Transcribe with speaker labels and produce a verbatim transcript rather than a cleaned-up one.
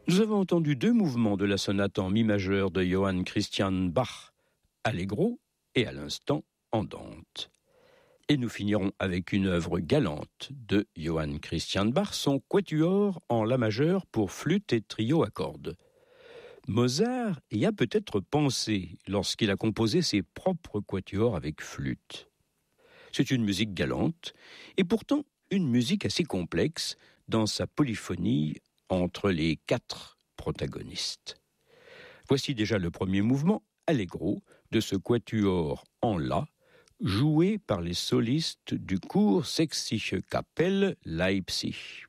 Speaker 1: Nous avons entendu deux mouvements de la sonate en mi majeur de Johann Christian Bach, allegro et à l'instant andante. Et nous finirons avec une œuvre galante de Johann Christian Bach, son quatuor en la majeur pour flûte et trio à cordes. Mozart y a peut-être pensé lorsqu'il a composé ses propres quatuors avec flûte. C'est une musique galante et pourtant une musique assez complexe dans sa polyphonie entre les quatre protagonistes. Voici déjà le premier mouvement, allegro, de ce quatuor en la, joué par les solistes du Chor Sächsische Kapelle Leipzig.